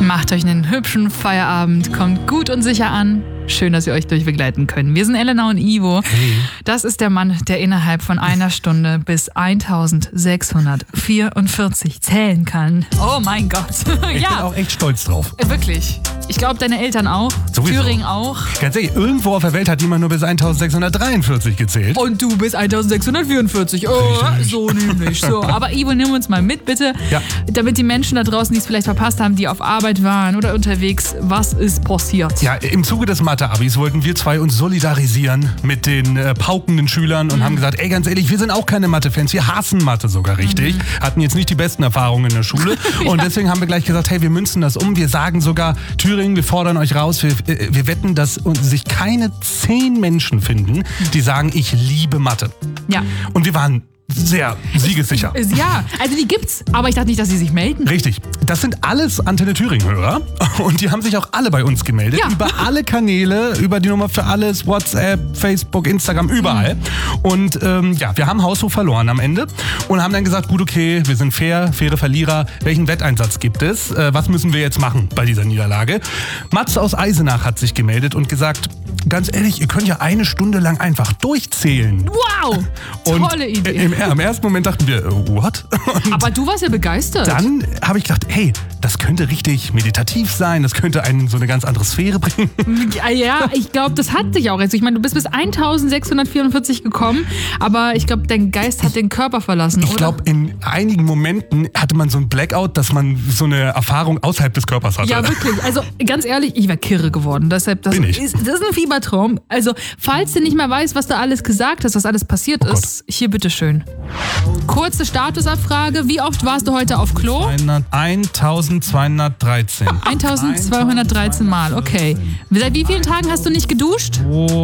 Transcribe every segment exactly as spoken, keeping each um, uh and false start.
Macht euch einen hübschen Feierabend, kommt gut und sicher an. Schön, dass wir euch durchbegleiten können. Wir sind Elena und Ivo. Hey. Das ist der Mann, der innerhalb von einer Stunde bis eintausendsechshundertvierundvierzig zählen kann. Oh mein Gott. Ich ja. bin auch echt stolz drauf. Wirklich. Ich glaube, deine Eltern auch. Sowieso. Thüringen auch. Ganz ehrlich, irgendwo auf der Welt hat jemand nur bis eintausendsechshundertdreiundvierzig gezählt. Und du bis eintausendsechshundertvierundvierzig. Oh, Richtig. so nämlich. So. Aber Ivo, nimm uns mal mit, bitte. Ja. Damit die Menschen da draußen, die es vielleicht verpasst haben, die auf Arbeit waren oder unterwegs, was ist passiert? Ja, im Zuge des Mathe-Abis wollten wir zwei uns solidarisieren mit den äh, paukenden Schülern und mhm. haben gesagt, ey, ganz ehrlich, wir sind auch keine Mathe-Fans, wir hassen Mathe sogar richtig. Mhm. Hatten jetzt nicht die besten Erfahrungen in der Schule und ja. deswegen haben wir gleich gesagt, hey, wir münzen das um. Wir sagen sogar, Thüringen, wir fordern euch raus, wir, äh, wir wetten, dass sich keine zehn Menschen finden, die sagen, ich liebe Mathe. Ja. Und wir waren sehr siegessicher. Ja, also die gibt's, aber ich dachte nicht, dass sie sich melden. Richtig. Das sind alles Antenne Thüringen-Hörer und die haben sich auch alle bei uns gemeldet. Ja. Über alle Kanäle, über die Nummer für alles, WhatsApp, Facebook, Instagram, überall. Mhm. Und ähm, ja, wir haben Haushoch verloren am Ende und haben dann gesagt, gut, okay, wir sind fair, faire Verlierer. Welchen Wetteinsatz gibt es? Äh, was müssen wir jetzt machen bei dieser Niederlage? Mats aus Eisenach hat sich gemeldet und gesagt, ganz ehrlich, ihr könnt ja eine Stunde lang einfach durchzählen. Wow, tolle und Idee. Im, im ersten Moment dachten wir, what? Und aber du warst ja begeistert. dann habe ich gedacht, hey, das könnte richtig meditativ sein, das könnte einen so eine ganz andere Sphäre bringen. Ja, ja, ich glaube, das hat sich auch jetzt. Ich meine, du bist bis eintausendsechshundertvierundvierzig gekommen, aber ich glaube, dein Geist hat den Körper verlassen, Ich oder? glaube, in einigen Momenten hatte man so ein Blackout, dass man so eine Erfahrung außerhalb des Körpers hatte. Ja, wirklich. Also ganz ehrlich, ich wäre kirre geworden. Deshalb, das, Bin ich. Ist, das ist ein Fiebertraum. Also, falls du nicht mehr weißt, was du alles gesagt hast, was alles passiert Oh ist, hier bitteschön. Kurze Statusabfrage. Wie oft warst du heute auf Klo? eintausendzweihundertdreizehn. eintausendzweihundertdreizehn Mal, okay. Seit wie vielen Tagen hast du nicht geduscht?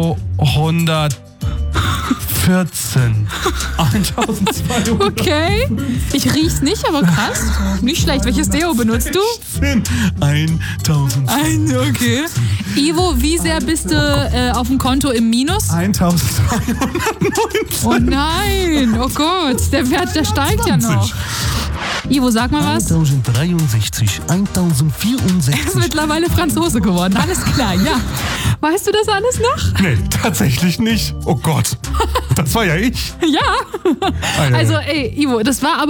zweihundertvierzehn. eintausendzweihundert. Okay. Ich riech's nicht, aber krass. Nicht schlecht. Welches Deo benutzt du? eintausend. Ein, okay. Ivo, wie sehr bist du äh, auf dem Konto im Minus? eintausendzweihundertneunzehn. Oh nein, oh Gott, der Wert, der steigt ja noch. Ivo, sag mal was. eintausenddreiundsechzig, Er ist eintausendzweiundvierzig. mittlerweile Franzose geworden. Alles klar, ja. Weißt du das alles noch? Nee, tatsächlich nicht. Oh Gott. Das war ja ich. Ja. Also, ey, Ivo, das war aber